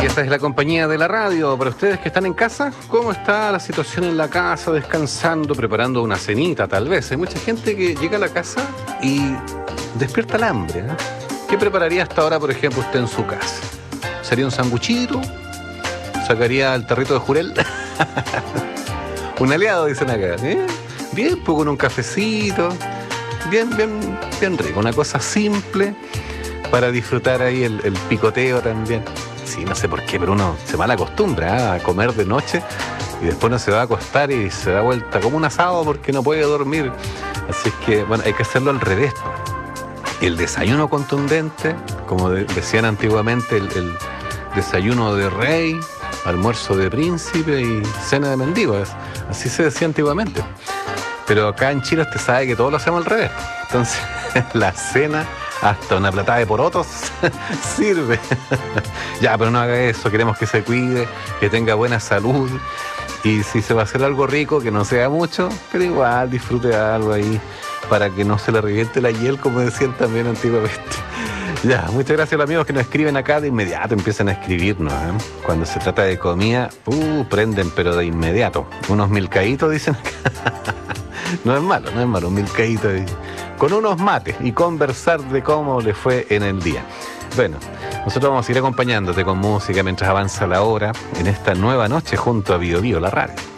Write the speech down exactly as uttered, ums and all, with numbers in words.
esta es la compañía de la radio. Para ustedes que están en casa, ¿cómo está la situación en la casa? Descansando, preparando una cenita tal vez. Hay mucha gente que llega a la casa y despierta el hambre, ¿eh? ¿Qué prepararía hasta ahora, por ejemplo, usted en su casa? ¿Sería un sanguchito? ¿Sacaría el tarrito de jurel? Un aliado, dicen acá, ¿eh? Bien, pues con un cafecito. Bien, bien, bien rico. Una cosa simple para disfrutar ahí el, el picoteo también. Sí, no sé por qué, pero uno se mal acostumbra, ¿eh?, a comer de noche y después no se va a acostar y se da vuelta como un asado porque no puede dormir. Así es que, bueno, hay que hacerlo al revés, ¿no? El desayuno contundente, como de, decían antiguamente, el, el desayuno de rey, almuerzo de príncipe y cena de mendigo. Así se decía antiguamente. Pero acá en Chile usted sabe que todo lo hacemos al revés. Entonces, la cena, hasta una platada de porotos, sirve. Ya, pero no haga eso, queremos que se cuide, que tenga buena salud. Y si se va a hacer algo rico, que no sea mucho, pero igual disfrute algo ahí, para que no se le reviente la hiel, como decían también antiguamente. Ya, muchas gracias a los amigos que nos escriben acá. De inmediato empiezan a escribirnos, ¿eh? Cuando se trata de comida, uh, prenden, pero de inmediato. Unos milcaitos, dicen acá. No es malo, no es malo, un milcaíto ahí, con unos mates y conversar de cómo le fue en el día. Bueno, nosotros vamos a ir acompañándote con música mientras avanza la hora en esta nueva noche junto a Bio Bio, la radio.